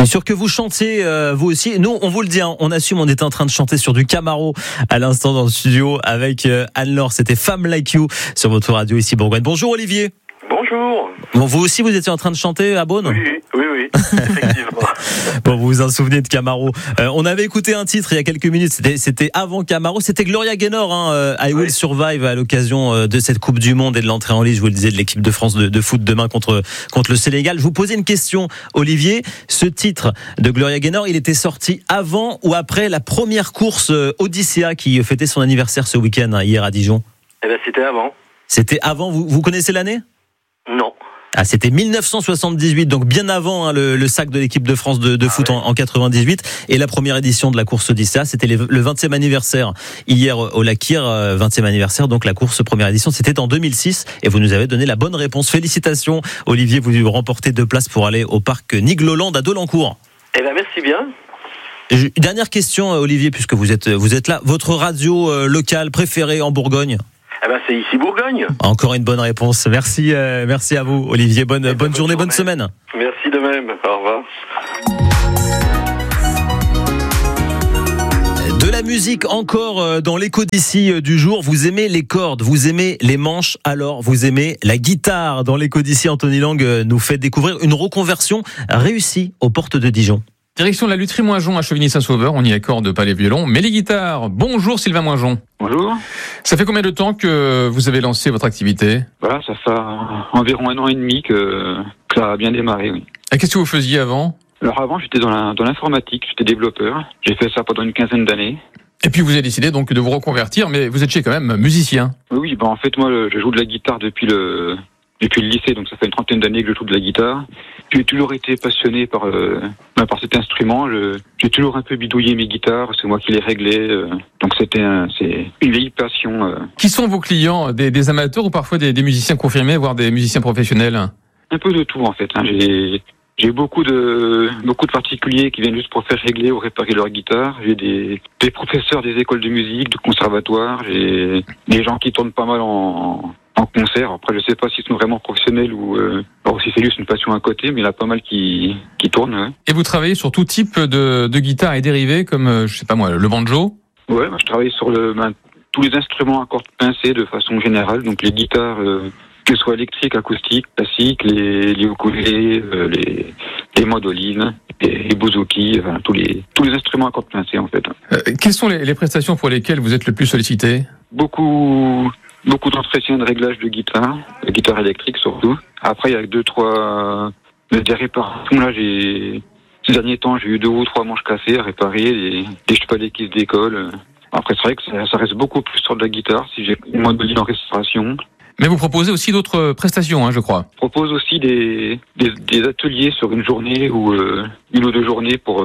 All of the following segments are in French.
suis sûr que vous chantiez, vous aussi. Nous, on vous le dit, hein, on assume, on était en train de chanter sur du Camaro à l'instant dans le studio avec Anne-Laure. C'était Femme Like You sur votre radio ici Bourgogne. Bonjour Olivier. Bonjour. Bon, vous aussi, vous étiez en train de chanter à Beaune ? Oui, effectivement. Bon, vous vous en souvenez de Camaro. On avait écouté un titre il y a quelques minutes, c'était avant Camaro, c'était Gloria Gaynor, I Will Survive, à l'occasion de cette Coupe du Monde et de l'entrée en lice, je vous le disais, de l'équipe de France de foot demain contre le Sénégal. Je vous posais une question, Olivier. Ce titre de Gloria Gaynor, il était sorti avant ou après la première course Odyssea qui fêtait son anniversaire ce week-end, hier à Dijon ? Eh bien, c'était avant. C'était avant, vous connaissez l'année ? Non. Ah, c'était 1978, donc bien avant le sac de l'équipe de France de foot en 98 et la première édition de la course Odyssea, c'était le 20e anniversaire hier au Lakir, 20e anniversaire, donc la course première édition, c'était en 2006 et vous nous avez donné la bonne réponse. Félicitations Olivier, vous remportez 2 places pour aller au parc Nigloland à Delancourt. Eh bien, merci bien. Dernière question Olivier, puisque vous êtes là, votre radio locale préférée en Bourgogne ? Eh ben, c'est ici Bourgogne. Encore une bonne réponse. Merci à vous, Olivier. Bonne journée, bonne semaine. Merci de même. Au revoir. De la musique encore dans l'écho d'ici du jour. Vous aimez les cordes, vous aimez les manches, alors vous aimez la guitare. Dans l'écho d'ici, Anthony Lang nous fait découvrir une reconversion réussie aux portes de Dijon. Direction la lutherie Moinjon à Chevigny-Saint-Sauveur, on y accorde pas les violons, mais les guitares. Bonjour Sylvain Moinjon. Bonjour. Ça fait combien de temps que vous avez lancé votre activité ? Voilà, ça fait environ 1 an et demi que ça a bien démarré, oui. Et qu'est-ce que vous faisiez avant ? Alors avant, j'étais dans l'informatique, j'étais développeur. J'ai fait ça pendant une 15aine d'années. Et puis vous avez décidé donc de vous reconvertir, mais vous étiez quand même musicien. Oui, en fait, moi, je joue de la guitare depuis le lycée, donc ça fait une 30aine d'années que je joue de la guitare. J'ai toujours été passionné par cet instrument. J'ai toujours un peu bidouillé mes guitares, c'est moi qui les réglais. Donc c'est une vieille passion. Qui sont vos clients ? Des amateurs ou parfois des musiciens confirmés, voire des musiciens professionnels ? Un peu de tout en fait. J'ai beaucoup de particuliers qui viennent juste pour faire régler ou réparer leur guitare. J'ai des professeurs des écoles de musique, de conservatoires. J'ai des gens qui tournent pas mal en concert. Après, je sais pas s'ils sont vraiment professionnels ou si c'est juste une passion à côté, mais il y en a pas mal qui tournent. Ouais. Et vous travaillez sur tout type de guitare et dérivés, comme, je sais pas moi, le banjo ? Ouais, je travaille sur tous les instruments à cordes pincées de façon générale, donc les guitares, que ce soit électriques, acoustiques, classiques, les ukulélés, les mandolines, les bouzouki, enfin, tous les instruments à cordes pincées en fait. Quelles sont les prestations pour lesquelles vous êtes le plus sollicité ? Beaucoup d'entretien de réglage de guitare électrique surtout. Après, il y a 2-3 des réparations. Là, ces derniers temps, j'ai eu 2 ou 3 manches cassées à réparer, des chepalets qui se décollent. Après, c'est vrai que ça reste beaucoup plus sur de la guitare si j'ai une mandoline en restauration. Mais vous proposez aussi d'autres prestations, je crois. Je propose aussi des ateliers sur une journée ou une ou 2 journées pour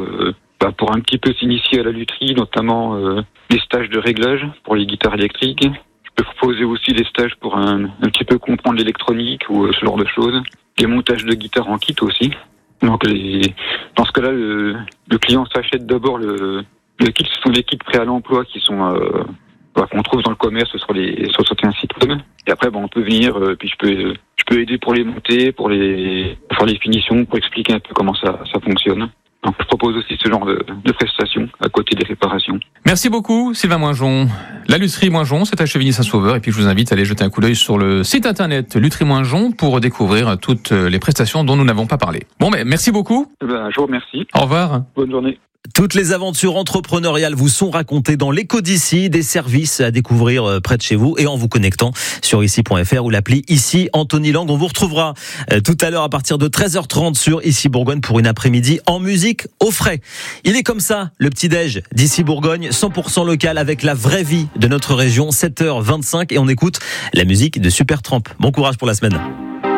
un petit peu s'initier à la lutherie, notamment des stages de réglage pour les guitares électriques. Je peux proposer aussi des stages pour un petit peu comprendre l'électronique ou ce genre de choses. Des montages de guitare en kit aussi. Donc dans ce cas-là, le client s'achète d'abord le kit. Ce sont des kits prêts à l'emploi qui sont qu'on trouve dans le commerce sur certains sites web. Et après, on peut venir, puis je peux aider pour les monter, pour faire les finitions, pour expliquer un peu comment ça fonctionne. Donc, je propose aussi ce genre de prestations à côté des réparations. Merci beaucoup, Sylvain Moinjon. La lutherie Moinjon, c'est à Chevigny-Saint-Sauveur. Et puis, je vous invite à aller jeter un coup d'œil sur le site internet Lutherie Moinjon pour découvrir toutes les prestations dont nous n'avons pas parlé. Bon, mais merci beaucoup. Je vous remercie. Au revoir. Bonne journée. Toutes les aventures entrepreneuriales vous sont racontées dans l'écho d'ici, des services à découvrir près de chez vous et en vous connectant sur ici.fr ou l'appli Ici Anthony Lang. On vous retrouvera tout à l'heure à partir de 13h30 sur Ici Bourgogne pour une après-midi en musique au frais. Il est comme ça, le petit-déj d'Ici Bourgogne, 100% local avec la vraie vie de notre région, 7h25 et on écoute la musique de Supertramp. Bon courage pour la semaine.